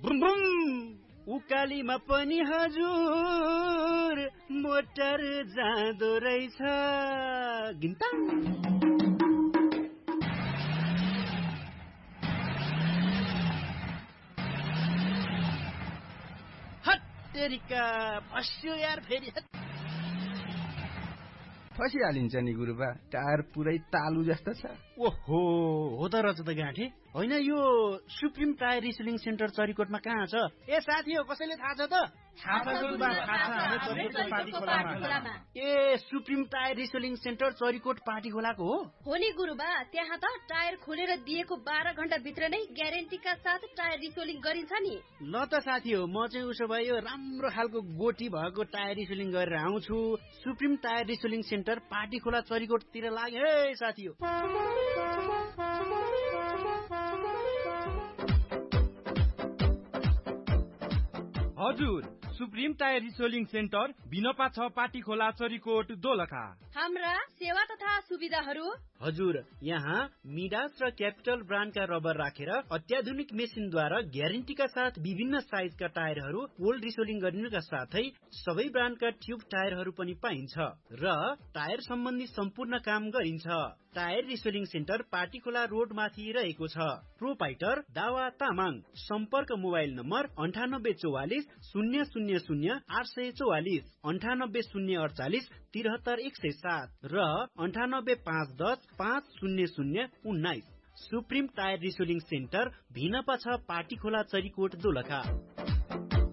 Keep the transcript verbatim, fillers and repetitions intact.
भ्रुम भ्रुम उकालीमा पनि हजुर मोटर जाँदो रहेछ गिन्ता हत्तेरिका फस्यो यार फेरि फसिहालिन्छ नि गुरुबा टायर पुरै तालु जस्तो छ ओहो हो त रहेछ त गाँठे होइन यो सुप्रिम टायर रिसेलिङ सेन्टर चरीकोटमा कहाँ छ ए साथी हो कसैले थाहा छ त ए supreme tyre रिसेलिङ centre Charikot party खोलाको हो हो नि गुरुबा त्यहाँ त टायर खोलेर दिएको बाह्र घण्टा भित्र नै ग्यारेन्टीका साथ टायर रिसेलिङ गरिन्छ नि ल त साथी हो म चाहिँ उसो भए यो राम्रो खालको गोटी भएको टायर रिसेलिङ गरेर आउँछु सुप्रिम टायर रिसेलिङ सेन्टर पार्टी खोला चरीकोटतिर लाग्यो है साथी हो हजुर सुप्रिम टायर रिसेलिङ सेन्टर बिनपा छ पाटी खोला चरीकोट दोलखा हाम्रा सेवा तथा सुविधाहरू हजुर यहाँ मिडास र क्यापिटल ब्रान्डका रबर राखेर अत्याधुनिक मेसिनद्वारा ग्यारेन्टीका साथ विभिन्न साइजका टायरहरू पोल रिसेलिङ गरिनुका साथै सबै ब्रान्डका ट्युब टायरहरू पनि पाइन्छ र टायर सम्बन्धी सम्पूर्ण काम गरिन्छ टायर रिसेलिङ सेन्टर पार्टीखोला रोड माथि रहेको छ प्रोपाइटर दावा तामाङ सम्पर्क मोबाइल नम्बर अन्ठानब्बे चौवालिस शून्य शून्य शून्य आठ सय चौवालिस अन्ठानब्बे शून्य अडचालिस तिहत्तर एक सय सात र अन्ठानब्बे पाँच दस पाँच शून्य शून्य उन्नाइस सुप्रिम टायर रिसेलिङ सेन्टर भिनपा छ पार्टीखोला चरीकोट दोलखा